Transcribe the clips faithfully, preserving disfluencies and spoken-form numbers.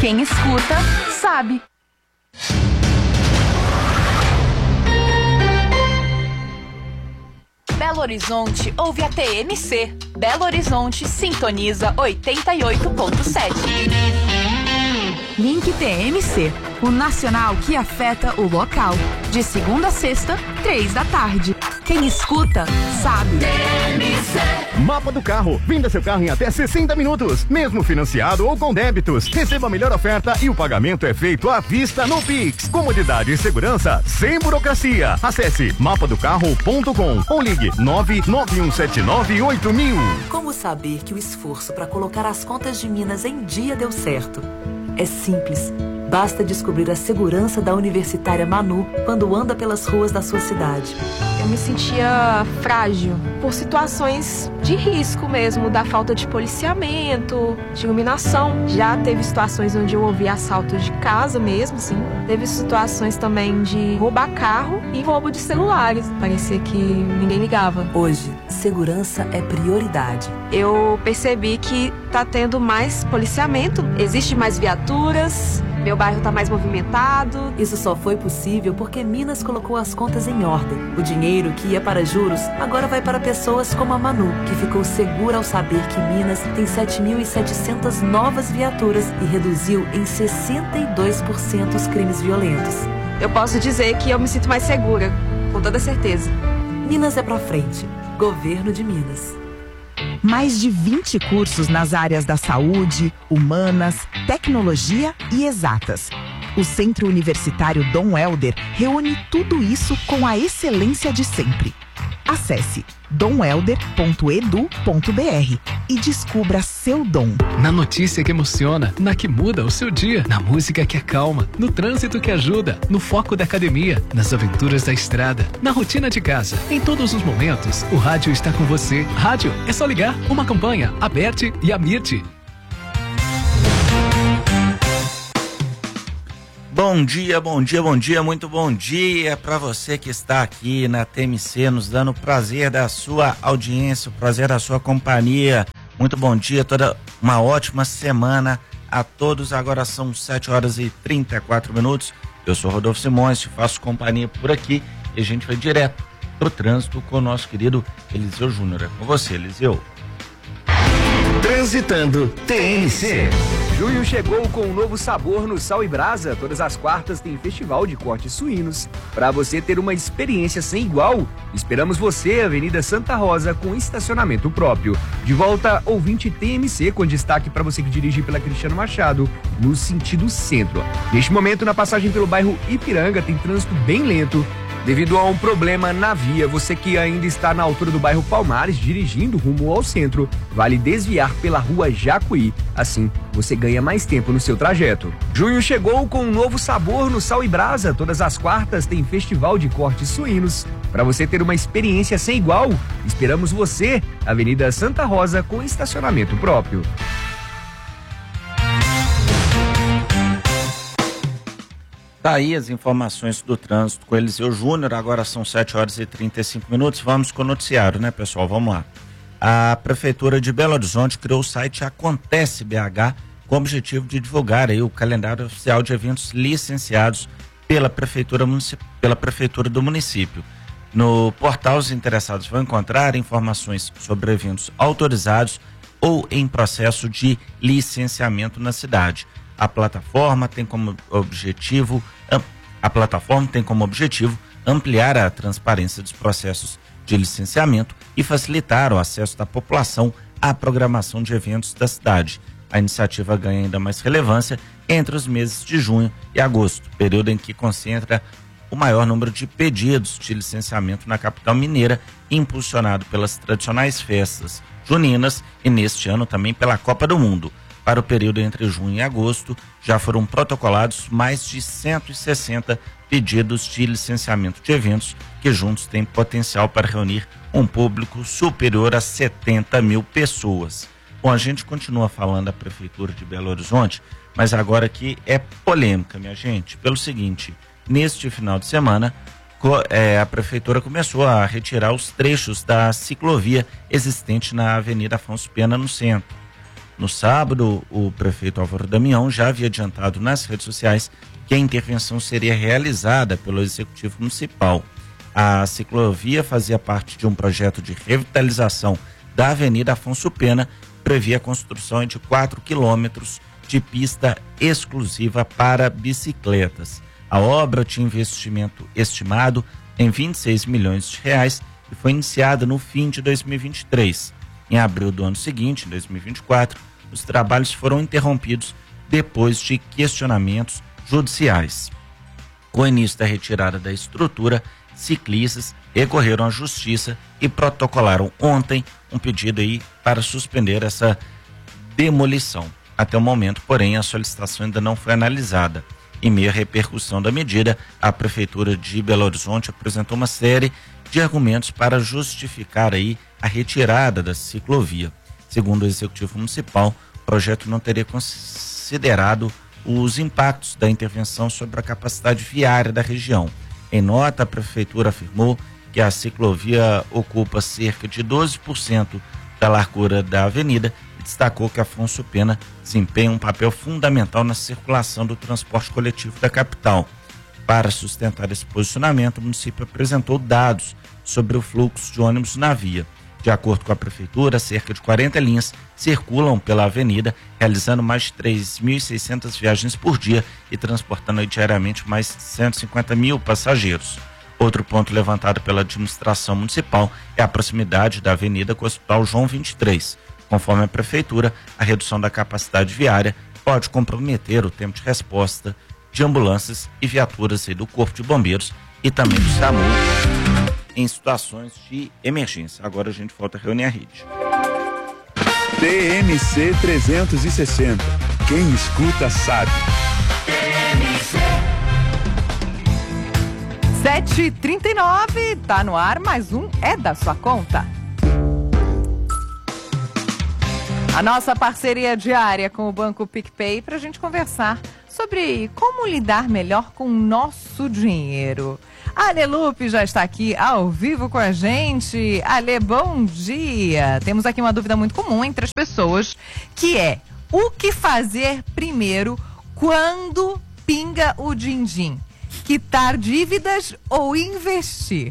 Quem escuta, sabe. Belo Horizonte ouve a T M C. Belo Horizonte sintoniza oitenta e oito ponto sete. Link T M C, o nacional que afeta o local. De segunda a sexta, três da tarde. Quem escuta, sabe. T M C. Mapa do carro. Venda seu carro em até sessenta minutos, mesmo financiado ou com débitos. Receba a melhor oferta e o pagamento é feito à vista no Pix. Comodidade e segurança sem burocracia. Acesse mapa do carro ponto com ou ligue nove nove um sete nove oito mil. Como saber que o esforço para colocar as contas de Minas em dia deu certo? É simples. Basta descobrir a segurança da universitária Manu quando anda pelas ruas da sua cidade. Eu me sentia frágil por situações de risco mesmo, da falta de policiamento, de iluminação. Já teve situações onde eu ouvi assalto de casa mesmo, sim. Teve situações também de roubar carro e roubo de celulares. Parecia que ninguém ligava. Hoje, segurança é prioridade. Eu percebi que tá tendo mais policiamento, existe mais viaturas, meu bairro tá mais movimentado. Isso só foi possível porque Minas colocou as contas em ordem. O dinheiro que ia para juros agora vai para pessoas como a Manu, que ficou segura ao saber que Minas tem sete mil e setecentas novas viaturas e reduziu em sessenta e dois por cento os crimes violentos. Eu posso dizer que eu me sinto mais segura, com toda certeza. Minas é pra frente. Governo de Minas. Mais de vinte cursos nas áreas da saúde, humanas, tecnologia e exatas. O Centro Universitário Dom Helder reúne tudo isso com a excelência de sempre. Acesse dom helder ponto edu ponto br e descubra seu dom. Na notícia que emociona, na que muda o seu dia, na música que acalma, no trânsito que ajuda, no foco da academia, nas aventuras da estrada, na rotina de casa. Em todos os momentos, o rádio está com você. Rádio é só ligar. Uma campanha, Aberte e Amirte. Bom dia, bom dia, bom dia, muito bom dia para você que está aqui na T M C, nos dando o prazer da sua audiência, o prazer da sua companhia. Muito bom dia, toda uma ótima semana a todos. Agora são sete horas e trinta e quatro minutos. Eu sou Rodolfo Simões, te faço companhia por aqui e a gente vai direto pro trânsito com o nosso querido Eliseu Júnior. É com você, Eliseu. Transitando T M C. Junho chegou com um novo sabor no Sal e Brasa. Todas as quartas tem festival de cortes suínos. Para você ter uma experiência sem igual, esperamos você, Avenida Santa Rosa, com estacionamento próprio. De volta, ouvinte T M C, com destaque para você que dirige pela Cristiano Machado, no sentido centro. Neste momento, na passagem pelo bairro Ipiranga, tem trânsito bem lento, devido a um problema na via. Você que ainda está na altura do bairro Palmares, dirigindo rumo ao centro, vale desviar pela rua Jacuí. Assim, você ganha mais tempo no seu trajeto. Junho chegou com um novo sabor no Sal e Brasa. Todas as quartas tem festival de cortes suínos. Para você ter uma experiência sem igual, esperamos você, Avenida Santa Rosa, com estacionamento próprio. Tá aí as informações do trânsito com Eliseu Júnior. Agora são sete horas e trinta e cinco minutos. Vamos com o noticiário, né, pessoal? Vamos lá. A Prefeitura de Belo Horizonte criou o site Acontece B H com o objetivo de divulgar aí o calendário oficial de eventos licenciados pela Prefeitura, pela Prefeitura do município. No portal, os interessados vão encontrar informações sobre eventos autorizados ou em processo de licenciamento na cidade. A plataforma tem como objetivo a plataforma tem como objetivo ampliar a transparência dos processos de licenciamento e facilitar o acesso da população à programação de eventos da cidade. A iniciativa ganha ainda mais relevância entre os meses de junho e agosto, período em que concentra o maior número de pedidos de licenciamento na capital mineira, impulsionado pelas tradicionais festas juninas e neste ano também pela Copa do Mundo. Para o período entre junho e agosto, já foram protocolados mais de cento e sessenta pedidos de licenciamento de eventos, que juntos têm potencial para reunir um público superior a setenta mil pessoas. Bom, a gente continua falando da Prefeitura de Belo Horizonte, mas agora aqui é polêmica, minha gente, pelo seguinte: neste final de semana, é, a Prefeitura começou a retirar os trechos da ciclovia existente na Avenida Afonso Pena, no centro. No sábado, o prefeito Álvaro Damião já havia adiantado nas redes sociais que a intervenção seria realizada pelo Executivo Municipal. A ciclovia fazia parte de um projeto de revitalização da Avenida Afonso Pena, que previa a construção de quatro quilômetros de pista exclusiva para bicicletas. A obra tinha investimento estimado em vinte e seis milhões de reais e foi iniciada no fim de dois mil e vinte e três. Em abril do ano seguinte, em dois mil e vinte e quatro, os trabalhos foram interrompidos depois de questionamentos judiciais. Com o início da retirada da estrutura, ciclistas recorreram à justiça e protocolaram ontem um pedido aí para suspender essa demolição. Até o momento, porém, a solicitação ainda não foi analisada. Em meio à repercussão da medida, a Prefeitura de Belo Horizonte apresentou uma série de argumentos para justificar aí a retirada da ciclovia. Segundo o Executivo Municipal, o projeto não teria considerado os impactos da intervenção sobre a capacidade viária da região. Em nota, a Prefeitura afirmou que a ciclovia ocupa cerca de doze por cento da largura da avenida e destacou que Afonso Pena desempenha um papel fundamental na circulação do transporte coletivo da capital. Para sustentar esse posicionamento, o município apresentou dados sobre o fluxo de ônibus na via. De acordo com a Prefeitura, cerca de quarenta linhas circulam pela avenida, realizando mais de três mil e seiscentas viagens por dia e transportando diariamente mais de cento e cinquenta mil passageiros. Outro ponto levantado pela administração municipal é a proximidade da avenida com o Hospital João vinte e três. Conforme a Prefeitura, a redução da capacidade viária pode comprometer o tempo de resposta de ambulâncias e viaturas aí do Corpo de Bombeiros e também do SAMU em situações de emergência. Agora a gente volta a reunir a rede. T M C trezentos e sessenta. Quem escuta sabe. sete e trinta e nove, tá no ar, mais um É da Sua Conta. A nossa parceria diária com o Banco PicPay para a gente conversar sobre como lidar melhor com o nosso dinheiro. A Ale Lupe já está aqui ao vivo com a gente. Ale, bom dia. Temos aqui uma dúvida muito comum entre as pessoas, que é: o que fazer primeiro quando pinga o din-din? Quitar dívidas ou investir?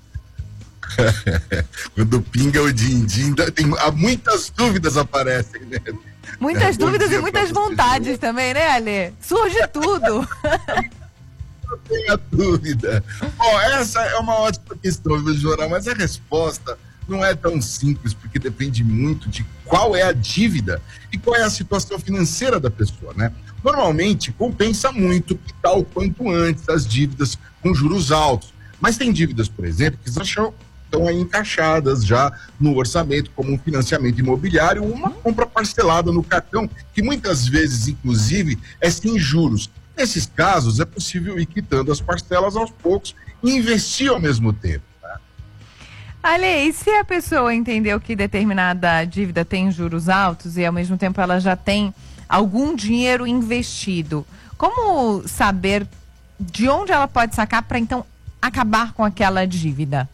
Quando pinga o din-din, tem, muitas dúvidas aparecem, né? Muitas é, dúvidas e muitas vontades você, também, né, Ale? Surge tudo. Não tenha dúvida. Bom, essa é uma ótima questão, viu, Joana? Mas a resposta não é tão simples, porque depende muito de qual é a dívida e qual é a situação financeira da pessoa, né? Normalmente, compensa muito quitar o quanto antes as dívidas com juros altos. Mas tem dívidas, por exemplo, que estão aí encaixadas já no orçamento, como um financiamento imobiliário, uma compra parcelada no cartão, que muitas vezes, inclusive, é sem juros. Nesses casos, é possível ir quitando as parcelas aos poucos e investir ao mesmo tempo. Tá? Ale, e se a pessoa entendeu que determinada dívida tem juros altos e ao mesmo tempo ela já tem algum dinheiro investido, como saber de onde ela pode sacar para então acabar com aquela dívida?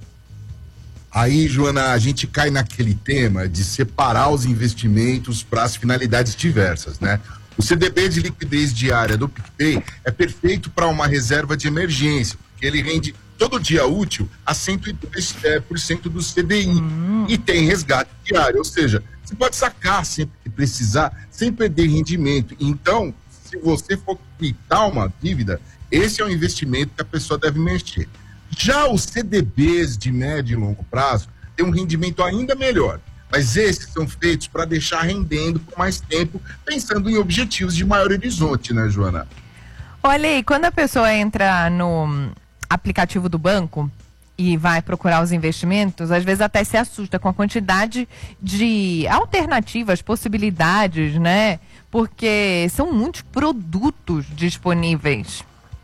Aí, Joana, a gente cai naquele tema de separar os investimentos para as finalidades diversas, né? O C D B de liquidez diária do PicPay é perfeito para uma reserva de emergência, porque ele rende todo dia útil a cento e dois por cento do C D I hum. e tem resgate diário, ou seja, você pode sacar sempre que precisar, sem perder rendimento. Então, se você for quitar uma dívida, esse é um investimento que a pessoa deve mexer. Já os C D Bs de médio e longo prazo têm um rendimento ainda melhor, mas esses são feitos para deixar rendendo por mais tempo, pensando em objetivos de maior horizonte, né, Joana? Olha aí, quando a pessoa entra no aplicativo do banco e vai procurar os investimentos, às vezes até se assusta com a quantidade de alternativas, possibilidades, né? Porque são muitos produtos disponíveis.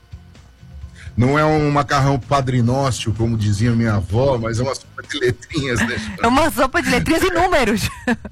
Não é um macarrão padrinócio, como dizia minha avó, mas é uma sopa de letrinhas, né? É uma sopa de letrinhas e números.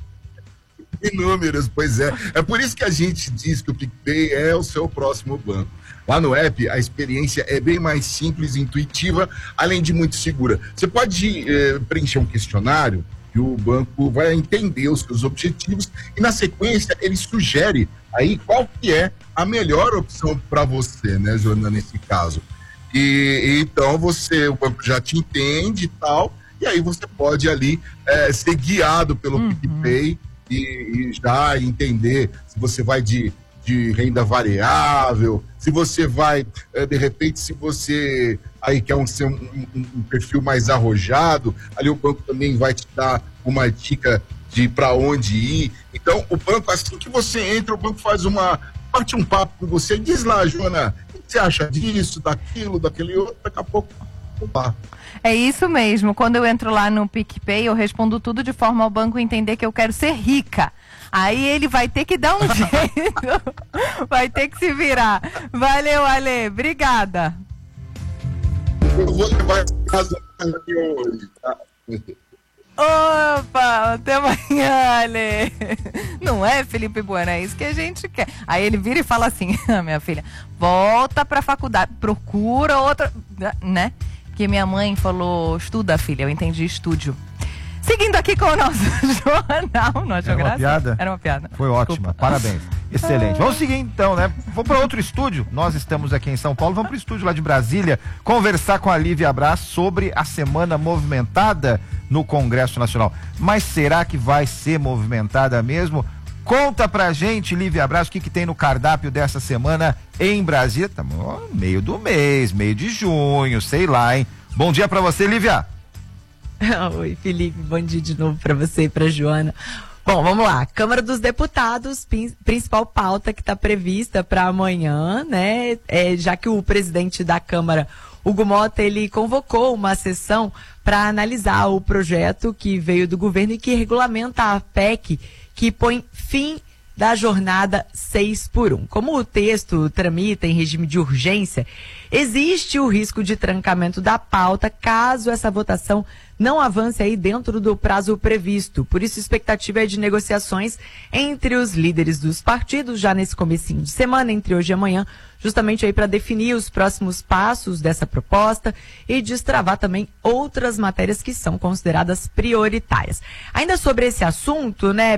E números, pois é. É por isso que a gente diz que o PicPay é o seu próximo banco. Lá no app, a experiência é bem mais simples e intuitiva, além de muito segura. Você pode eh, preencher um questionário E o banco vai entender os seus objetivos e, na sequência, ele sugere aí qual que é a melhor opção para você, né, Joana, nesse caso. E, e então você, o banco já te entende e tal, e aí você pode ali é, ser guiado pelo uhum. PicPay e, e já entender se você vai de, de renda variável, se você vai, é, de repente, se você aí quer um, ser um, um, um perfil mais arrojado, ali o banco também vai te dar uma dica de para onde ir. Então, o banco, assim que você entra, o banco faz uma, bate um papo com você, diz lá, Joana, o que você acha disso, daquilo, daquele outro, daqui a pouco, opa. É isso mesmo, quando eu entro lá no PicPay, eu respondo tudo de forma ao banco entender que eu quero ser rica. Aí ele vai ter que dar um jeito, vai ter que se virar. Valeu, Ale, obrigada. Eu vou levar essa casa aqui hoje, tá? Opa, até amanhã, Ale. Não é, Felipe Bueno? É isso que a gente quer. Aí ele vira e fala assim, minha filha, volta pra faculdade, procura outra, né? Que minha mãe falou, estuda, filha, eu entendi, estúdio. Seguindo aqui com o nosso jornal. Não achou Era uma graça? piada? Era uma piada. Foi ótima, Desculpa. Parabéns. Excelente. Vamos seguir então, né? Vamos para outro estúdio. Nós estamos aqui em São Paulo, vamos para o estúdio lá de Brasília conversar com a Lívia Braz sobre a semana movimentada no Congresso Nacional. Mas será que vai ser movimentada mesmo? Conta pra gente, Lívia Braz, o que, que tem no cardápio dessa semana em Brasília. Estamos no meio do mês, meio de junho, sei lá, hein? Bom dia pra você, Lívia. Oi, Felipe, bom dia de novo para você e para Joana. Bom, vamos lá. Câmara dos Deputados, principal pauta que está prevista para amanhã, né? É, já que o presidente da Câmara, Hugo Mota, ele convocou uma sessão para analisar o projeto que veio do governo e que regulamenta a P E C, que põe fim da jornada seis por um. Como o texto tramita em regime de urgência, existe o risco de trancamento da pauta caso essa votação não avance aí dentro do prazo previsto. Por isso, a expectativa é de negociações entre os líderes dos partidos já nesse comecinho de semana, entre hoje e amanhã, justamente aí para definir os próximos passos dessa proposta e destravar também outras matérias que são consideradas prioritárias. Ainda sobre esse assunto, né,